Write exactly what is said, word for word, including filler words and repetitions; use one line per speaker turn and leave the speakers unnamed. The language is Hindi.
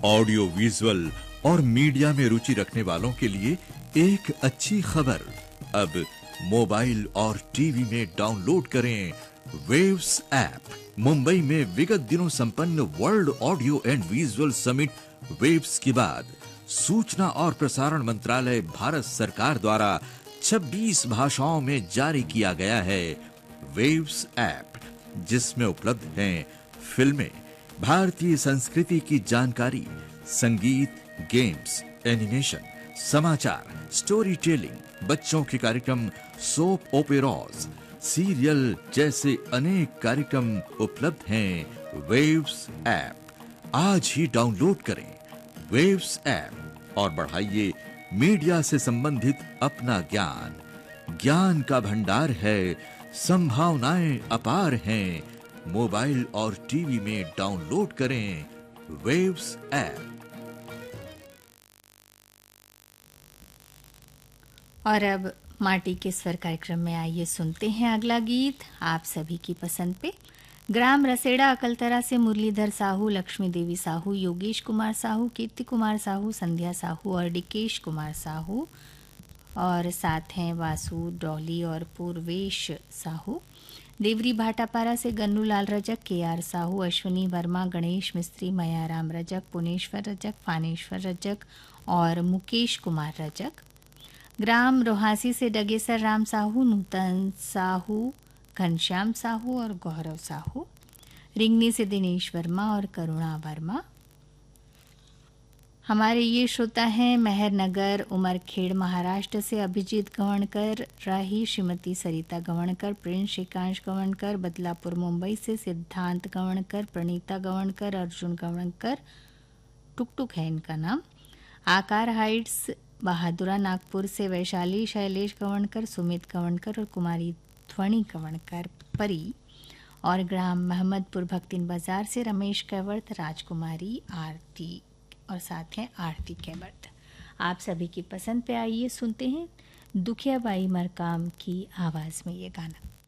ऑडियो विजुअल और मीडिया में रुचि रखने वालों के लिए एक अच्छी खबर। अब मोबाइल और टीवी में डाउनलोड करें वेव्स ऐप। मुंबई में विगत दिनों संपन्न world audio and visual summit waves के बाद सूचना और प्रसारण मंत्रालय भारत सरकार द्वारा छब्बीस भाषाओं में जारी किया गया है वेव्स ऐप, जिसमें उपलब्ध हैं फिल्में, भारतीय संस्कृति की जानकारी, संगीत, गेम्स, एनिमेशन, समाचार, स्टोरी टेलिंग, बच्चों के कार्यक्रम, सोप ओपेराज, सीरियल जैसे अनेक कार्यक्रम उपलब्ध हैं वेव्स ऐप। आज ही डाउनलोड करें वेव्स ऐप और बढ़ाइए मीडिया से संबंधित अपना ज्ञान। ज्ञान का भंडार है, संभावनाएं अपार हैं। मोबाइल और टीवी में डाउनलोड करें वेव्स ऐप।
और अब माटी के स्वर कार्यक्रम में आइए सुनते हैं अगला गीत आप सभी की पसंद पे। ग्राम रसेड़ा अकलतरा से मुरलीधर साहू, लक्ष्मी देवी साहू, योगेश कुमार साहू, कीर्ति कुमार साहू, संध्या साहू और डिकेश कुमार साहू, और साथ हैं वासु, डॉली और पूर्वेश साहू। देवरी भाटापारा से गन्नू लाल रजक, के आर साहू, अश्विनी वर्मा, गणेश मिस्त्री, मयाराम रजक, पुनेश्वर रजक, फानेश्वर रजक और मुकेश कुमार रजक। ग्राम रोहासी से डगेसर राम साहू, नूतन साहू, घनश्याम साहू और गौरव साहू। रिंगनी से दिनेश वर्मा और करुणा वर्मा। हमारे ये श्रोता हैं मेहरनगर उमरखेड़ महाराष्ट्र से अभिजीत गवणकर, राही श्रीमती सरिता गवणकर, प्रिंस श्रीकांश गवणकर। बदलापुर मुंबई से सिद्धांत गवणकर, प्रणीता गवणकर, अर्जुन गवणकर, टुकटुक है इनका नाम। आकार हाइट्स बहादुरा नागपुर से वैशाली शैलेश गवणकर, सुमित गवणकर और कुमारी ध्वनि गवणकर परी। और ग्राम मोहम्मदपुर भक्तिन बाजार से रमेश कैवर्त, राजकुमारी आरती और साथ हैं आरती कैवर्त। आप सभी की पसंद पे आइए सुनते हैं दुखिया बाई मरकाम की आवाज़ में ये गाना।